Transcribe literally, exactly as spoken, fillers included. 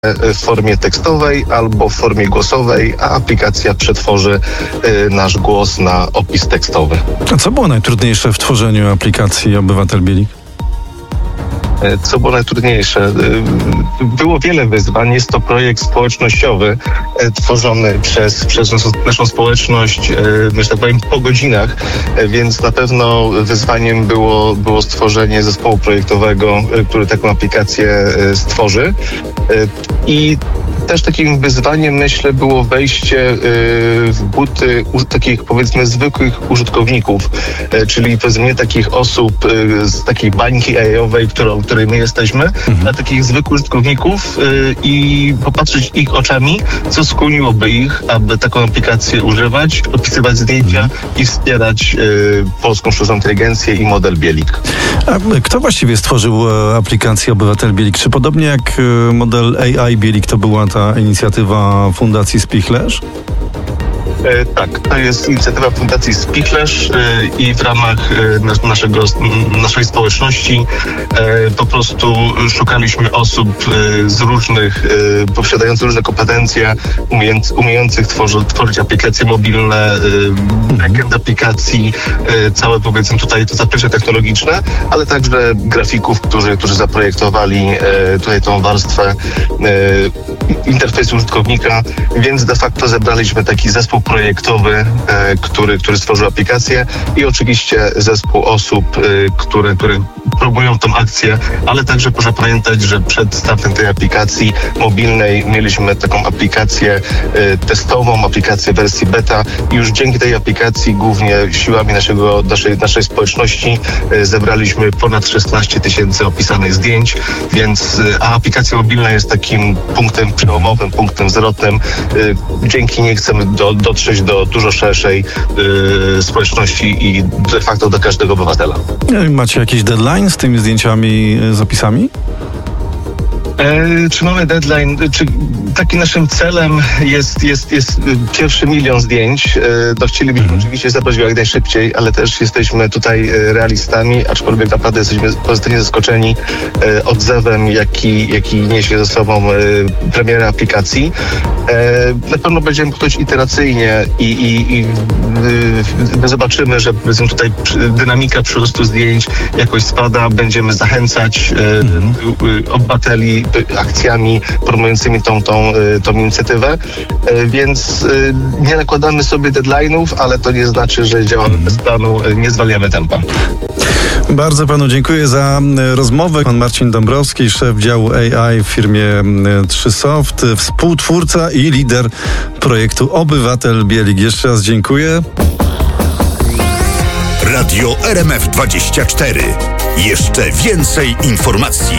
w formie tekstowej albo w formie głosowej, a aplikacja przetworzy nasz głos na opis tekstowy. A co było najtrudniejsze w tworzeniu aplikacji Obywatel Bielik? Co było najtrudniejsze? Było wiele wyzwań. Jest to projekt społecznościowy tworzony przez, przez naszą społeczność, że tak powiem, po godzinach, więc na pewno wyzwaniem było, było stworzenie zespołu projektowego, który taką aplikację stworzy. I też takim wyzwaniem, myślę, było wejście w buty takich, powiedzmy, zwykłych użytkowników, czyli powiedzmy nie takich osób z takiej bańki A I-owej, którą, której my jesteśmy, mhm. a takich zwykłych użytkowników i popatrzeć ich oczami, co skłoniłoby ich, aby taką aplikację używać, opisywać zdjęcia mhm. i wspierać polską sztuczną inteligencję i model Bielik. A kto właściwie stworzył aplikację Obywatel Bielik? Czy podobnie jak model A I Bielik to była ta inicjatywa Fundacji Spichlerz? E, tak, to jest inicjatywa Fundacji Spichlerz e, i w ramach e, naszego, naszej społeczności e, po prostu szukaliśmy osób e, z różnych, e, posiadających różne kompetencje, umiejąc, umiejących tworzy, tworzyć aplikacje mobilne, e, backend aplikacji, e, całe, powiedzmy, tutaj to zaplecze technologiczne, ale także grafików, którzy, którzy zaprojektowali e, tutaj tą warstwę e, interfejsu użytkownika, więc de facto zebraliśmy taki zespół projektowy, e, który, który stworzył aplikację i oczywiście zespół osób, e, które, które próbują tą akcję, ale także proszę pamiętać, że przed startem tej aplikacji mobilnej mieliśmy taką aplikację e, testową, aplikację wersji beta i już dzięki tej aplikacji głównie siłami naszego, naszej, naszej społeczności e, zebraliśmy ponad szesnaście tysięcy opisanych zdjęć, więc e, a aplikacja mobilna jest takim punktem przełomowym, punktem zwrotnym. E, dzięki niej chcemy do, dotrzeć do dużo szerszej e, społeczności i de facto do każdego obywatela. Macie jakiś deadline z tymi zdjęciami, z opisami? E, czy mamy deadline? Czy takim naszym celem jest, jest, jest pierwszy milion zdjęć? E, no chcielibyśmy mm. oczywiście zebrać go jak najszybciej, ale też jesteśmy tutaj realistami, aczkolwiek naprawdę jesteśmy pozytywnie zaskoczeni e, odzewem, jaki, jaki niesie ze sobą e, premiera aplikacji. E, na pewno będziemy podchodzić iteracyjnie i, i, i e, zobaczymy, że tutaj dynamika przyrostu zdjęć jakoś spada, będziemy zachęcać e, mm. obywateli akcjami promującymi tą, tą, tą inicjatywę, więc nie nakładamy sobie deadline'ów, ale to nie znaczy, że działamy bez planu, nie zwalniamy tempa. Bardzo panu dziękuję za rozmowę. Pan Marcin Dąbrowski, szef działu A I w firmie trzy soft, współtwórca i lider projektu Obywatel Bielik. Jeszcze raz dziękuję. Radio R M F dwadzieścia cztery. Jeszcze więcej informacji.